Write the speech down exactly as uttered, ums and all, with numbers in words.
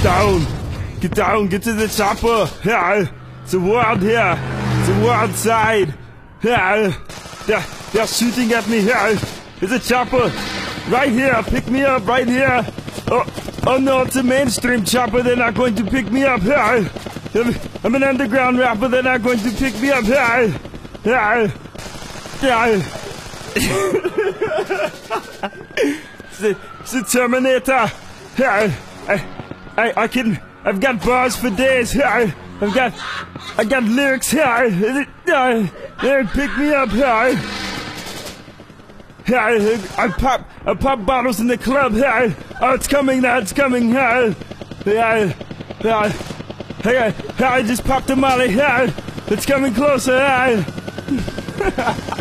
down. Get down. Get to the chopper. Yeah. The world here. The world side. Yeah. They're, they're shooting at me here. There's a chopper. Right here. Pick me up right here. Oh, oh no, it's a mainstream chopper. They're not going to pick me up here. I'm an underground rapper. They're not going to pick me up here. Yeah. Yeah. It's the, it's the Terminator. Yeah. I, I, I can. I've got bars for days. Yeah. I've got. I got lyrics here. Yeah. They pick me up here. Yeah. I pop. I pop bottles in the club. Yeah. Oh, it's coming now. It's coming. Yeah. Yeah. Yeah. Hey, I, I just popped a molly. Yeah. It's coming closer. Yeah.